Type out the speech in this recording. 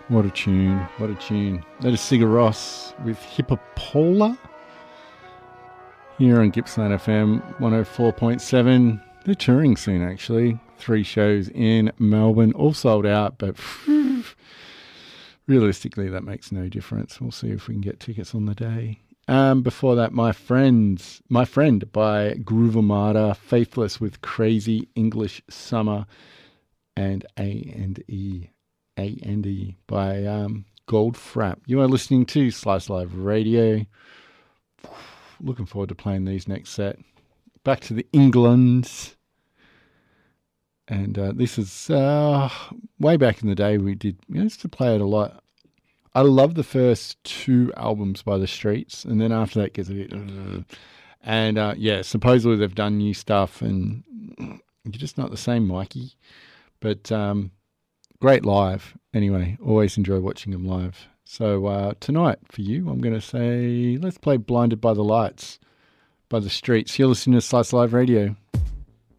What a tune. What a tune. That is Sigur Rós with Hippopola here on Gippsland FM 104.7. They're touring soon, actually. 3 shows in Melbourne, all sold out, but realistically that makes no difference. We'll see if we can get tickets on the day. Before that, My Friend by Groove Armada, Faithless with Crazy English Summer, and A&E by Goldfrapp. You are listening to Slice Live Radio. Looking forward to playing these next set. Back to the Englands. And this is way back in the day we used to play it a lot. I love the first 2 albums by The Streets, and then after that gets a bit... And supposedly they've done new stuff, and you're just not the same, Mikey. But great live. Anyway, always enjoy watching them live. So tonight for you, I'm going to say, let's play Blinded by the Lights by The Streets. You're listening to Slice Live Radio.